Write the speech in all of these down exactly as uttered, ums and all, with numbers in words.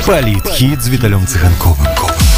Палітхіт з Віталем Цыганковым.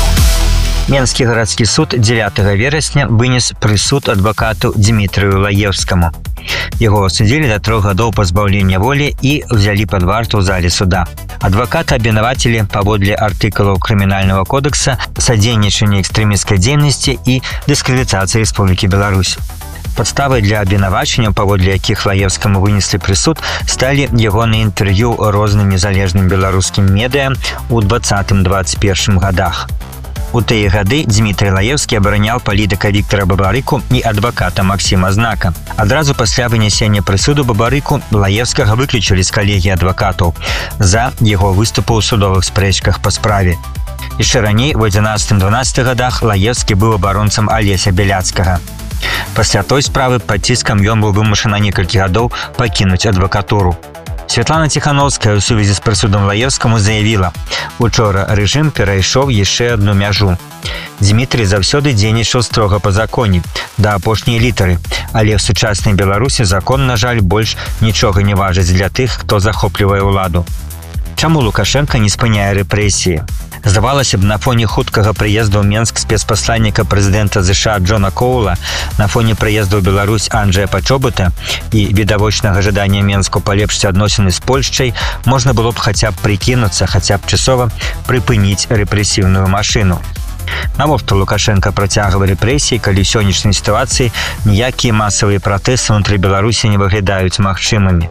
Менскі гарадскі суд дзевятага верасня вынес прысуд адвакату Дмітрыю Лаевскаму. Яго асудзілі да трох гадоў пазбаўлення волі і ўзялі пад варту ў зале суда. Адваката абвінавацілі паводле артыкулаў крымінальнага кодекса садзейнічання экстрэмісцкай дзейнасці і дыскрэдытацыі Рэспублікі Беларусь. Падставай для абвінавачанняў, паводле якіх Лаевскаму вынеслі прысуд, сталі ягоныя інтэрв'ю розным незалежным беларускім медыа ў двадцатым двадцать першым гадах. У тыя гады Дмітрый Лаевскі абараняў палітыка Віктара Бабарыку і адваката Максіма Знака. Адразу пасля вынясення прысуду Бабарыку Лаевскага выключылі з калегіі адвакатаў за яго выступы ў судовых спрэчках па справе. Яшчэ раней, у адзінаццатым дванаццатым гадах, Лаевскі быў абаронцам Алеся Бяляцкага. Пасля той справы пад ціскам ён быў вымушаны на некалькі гадоў пакінуць адвакатуру. Святлана Ціхановская ў сувязі з прысудам Лаевскаму заявіла: «Учора рэжым перайшоў яшчэ адну мяжу. Дмітрый заўсёды дзейнічаў строга па законе, да апошняй літары, але ў сучаснай Беларусі закон, на жаль, больш нічога не важыць для тых, хто захоплівае ўладу». Чаму Лукашенко не спыняе рэпрэсіі? Здавалася б, на фоне хуткага прыезду ў Менск спецпасланніка прэзідэнта ЗША Джона Коула, на фоне прыезду ў Беларусь Анджэя Пачобута і відавочнага жадання Менску палепшыць адносіны з Польшчай, можна было б хаця б прыкінуцца, хаця б часова прыпыніць рэпрэсіўную машыну. Навошта Лукашенко працягвае рэпрэсіі, калі ў сённяшняй сітуацыі ніякія масавыя пратэсты ўнутры Беларусі не выглядаюць магчымымі?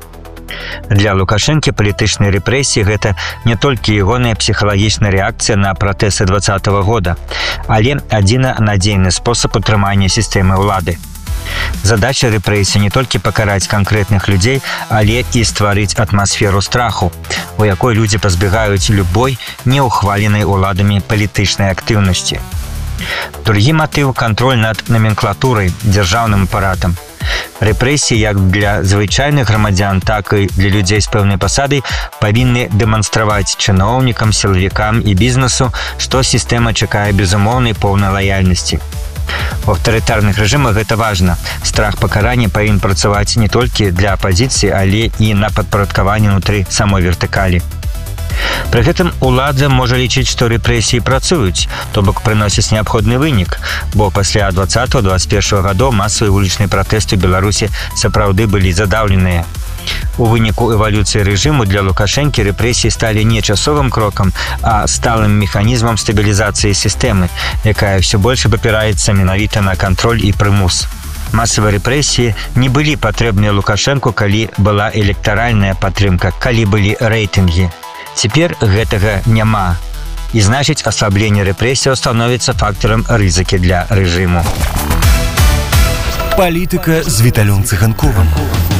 Для Лукашэнкі палітычныя рэпрэсіі – гэта не толькі ягоная псіхалагічная рэакцыя на пратэсты двадцатага года, але адзіна надзейны спосаб утрымання сістэмы ўлады. Задача рэпрэсій не толькі пакараць канкрэтных людзей, але і стварыць атмасферу страху, у якой людзі пазбегаюць любой неўхваленай уладамі палітычнай актыўнасці. Другі матыў – кантроль над наменклатурай, дзяржаўным апаратам. Рэпрэсіі як для звычайных грамадзян, так і для людзей з пэўнай пасадай павінны дэманстраваць чыноўнікам, сілавікам і бізнесу, што сістэма чакае безумоўнай поўнай лаяльнасці. У аўтарытарных рэжымах гэта важна. Страх пакарання павінен працаваць не толькі для апазіцыі, але і на падпарадкаванне ўнутры самой вертыкалі. Пры гэтым улада можа лічыць, што рэпрэсіі працуюць, то бок прыносяць неабходны вынік, бо пасля двадцатага двадцать першага гадоў масавыя вулічныя пратэсты ў Беларусі сапраўды былі задаўленыя. У выніку эвалюцыі рэжыму для Лукашэнкі рэпрэсіі сталі не часовым крокам, а сталым механізмам стабілізацыі сістэмы, якая ўсё больш абапіраецца менавіта на кантроль і прымус. Масавыя рэпрэсіі не былі патрэбныя Лукашэнку, калі была электаральная падтрымка, калі былі рэйтынгі. Цяпер гэтага няма. І значыць, аслабленне рэпрэсіяў становіцца фактарам рызыкі для рэжыму. Палітыка з Віталем Цыганковым.